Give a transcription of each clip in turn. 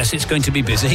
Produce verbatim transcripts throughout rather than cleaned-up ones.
Yes, it's going to be busy.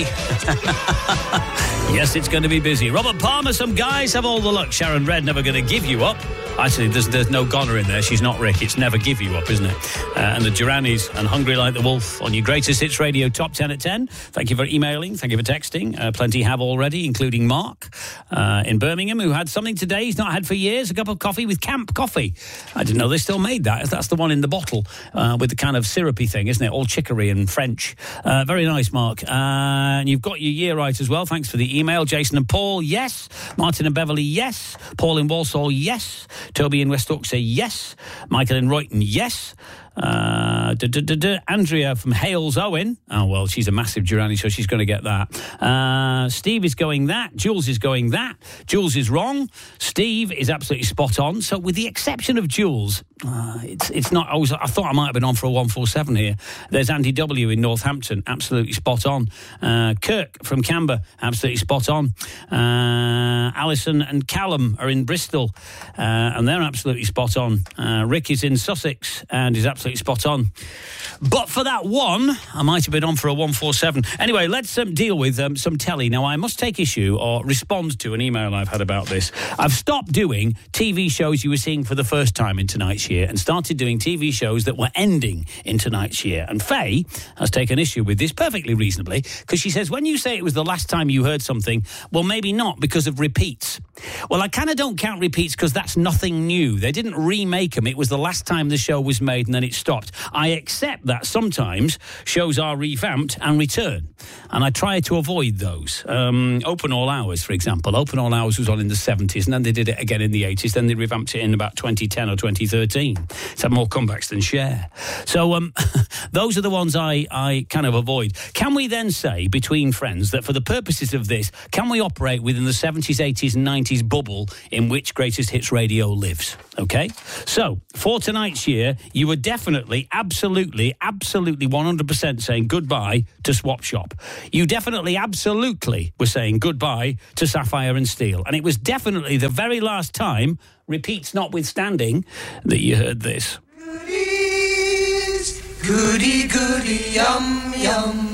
Yes, it's going to be busy. Robert Palmer, some guys have all the luck. Sharon Red, never going to give you up. Actually, there's, there's no goner in there. She's not Rick. It's never give you up, isn't it? Uh, and the Duranis and Hungry Like the Wolf on your Greatest Hits Radio Top ten at ten. Thank you for emailing. Thank you for texting. Uh, plenty have already, including Mark uh, in Birmingham, who had something today he's not had for years, a cup of coffee with Camp Coffee. I didn't know they still made that. That's the one in the bottle uh, with the kind of syrupy thing, isn't it? All chicory and French. Uh, very nice, Mark. Uh, and you've got your year right as well. Thanks for the email. Jason and Paul, yes. Martin and Beverly, yes. Paul in Walsall, yes. Toby in West Yorkshire, yes. Michael in Royton, yes. Uh, duh, duh, duh, duh. Andrea from Hales Owen. Oh, well, she's a massive Durrani, so she's going to get that. Uh, Steve is going that. Jules is going that. Jules is wrong. Steve is absolutely spot on. So with the exception of Jules, uh, it's it's not... I, was, I thought I might have been on for a one four seven here. There's Andy W. in Northampton. Absolutely spot on. Uh, Kirk from Canberra. Absolutely spot on. Uh, Alison and Callum are in Bristol. Uh, and they're absolutely spot on. Uh, Rick is in Sussex and is absolutely spot on. But for that one, I might have been on for a one four seven. Anyway, let's um, deal with um, some telly. Now, I must take issue or respond to an email I've had about this. I've stopped doing T V shows you were seeing for the first time in tonight's year and started doing T V shows that were ending in tonight's year. And Faye has taken issue with this perfectly reasonably because she says, when you say it was the last time you heard something, well, maybe not because of repeats. Well, I kind of don't count repeats because that's nothing new. They didn't remake them. It was the last time the show was made and then it stopped. I accept that sometimes shows are revamped and return, and I try to avoid those. Um, Open All Hours, for example. Open All Hours was on in the seventies, and then they did it again in the eighties. Then they revamped it in about twenty ten or twenty thirteen. It's had more comebacks than Cher. So um, those are the ones I, I kind of avoid. Can we then say, between friends, that for the purposes of this, can we operate within the seventies, eighties and nineties bubble in which Greatest Hits Radio lives? Okay? So, for tonight's year, you were definitely, absolutely, absolutely one hundred percent saying goodbye to Swap Shop. You definitely, absolutely were saying goodbye to Sapphire and Steel. And it was definitely the very last time, repeats notwithstanding, that you heard this. Goodies, goody, goody, yum, yum.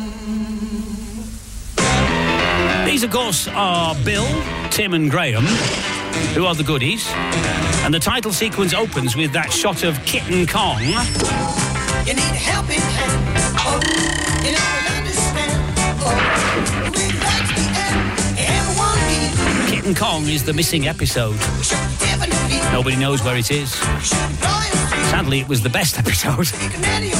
These, of course, are Bill, Tim and Graham, who are the goodies. And the title sequence opens with that shot of Kitten Kong. You need a helping hand. Oh, you never understand. Oh, we like the end. Everyone needs. Kitten Kong is the missing episode. Nobody knows where it is. Sadly, it was the best episode.